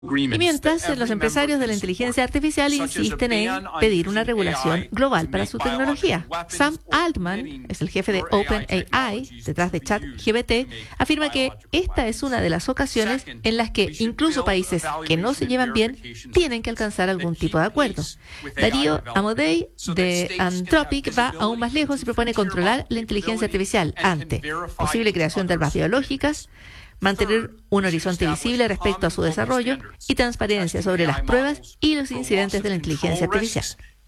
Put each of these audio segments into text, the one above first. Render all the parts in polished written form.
Y mientras, los empresarios de la inteligencia artificial insisten en pedir una regulación global para su tecnología. Sam Altman, es el jefe de OpenAI, detrás de ChatGPT, afirma que esta es una de las ocasiones en las que incluso países que no se llevan bien tienen que alcanzar algún tipo de acuerdo. Darío Amodei, de Anthropic, va aún más lejos y propone controlar la inteligencia artificial ante posible creación de armas biológicas, mantener un horizonte visible respecto a su desarrollo y transparencia sobre las pruebas y los incidentes de la inteligencia artificial.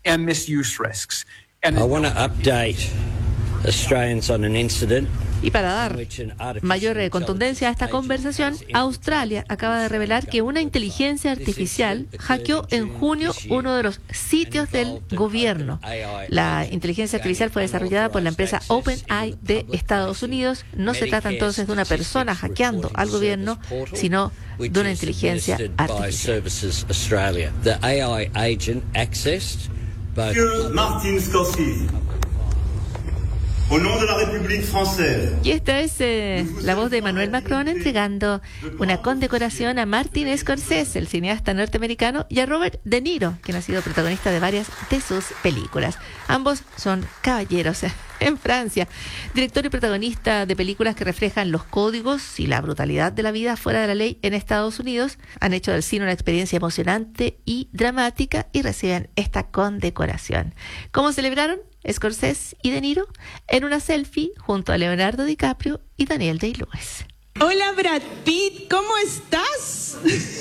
I want to update Australians on an incident. Y para dar mayor contundencia a esta conversación, Australia acaba de revelar que una inteligencia artificial hackeó en junio uno de los sitios del gobierno. La inteligencia artificial fue desarrollada por la empresa OpenAI de Estados Unidos. No se trata entonces de una persona hackeando al gobierno, sino de una inteligencia artificial. The AI agent accessed both Martin Scorsese. Au nom de la République française. Y esta es la voz de Emmanuel Macron entregando una condecoración a Martin Scorsese, el cineasta norteamericano, y a Robert De Niro, quien ha sido protagonista de varias de sus películas. Ambos son caballeros en Francia, director y protagonista de películas que reflejan los códigos y la brutalidad de la vida fuera de la ley en Estados Unidos. Han hecho del cine una experiencia emocionante y dramática y reciben esta condecoración. ¿Cómo celebraron Scorsese y De Niro? En una selfie junto a Leonardo DiCaprio y Daniel Day-Lewis. Hola Brad Pitt, ¿cómo estás?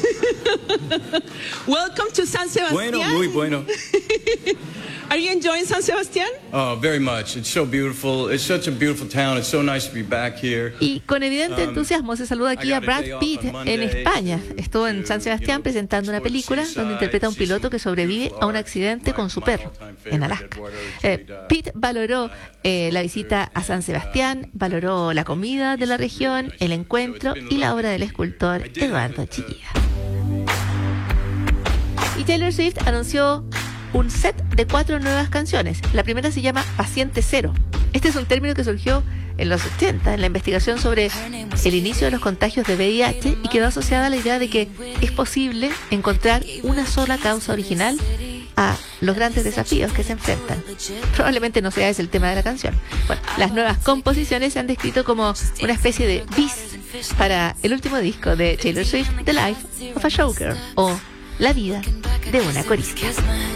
Welcome to San Sebastián. Bueno, muy bueno. Are you enjoying San Sebastián? Oh, very much. It's so beautiful. It's such a beautiful town. It's so nice to be back here. Y con evidente entusiasmo se saluda aquí a Brad Pitt en España. Estuvo en San Sebastián presentando una película donde interpreta a un piloto que sobrevive a un accidente con su perro en Alaska. Pitt valoró la visita a San Sebastián, valoró la comida de la región, el encuentro y la obra del escultor Eduardo Chillida. Y Taylor Swift anunció un set de 4 nuevas canciones. La primera se llama Paciente Cero. Este es un término que surgió en los 80 en la investigación sobre el inicio de los contagios de VIH y quedó asociada a la idea de que es posible encontrar una sola causa original a los grandes desafíos que se enfrentan. Probablemente no sea ese el tema de la canción. Bueno, las nuevas composiciones se han descrito como una especie de bis para el último disco de Taylor Swift, The Life of a Showgirl, o La vida de una corista.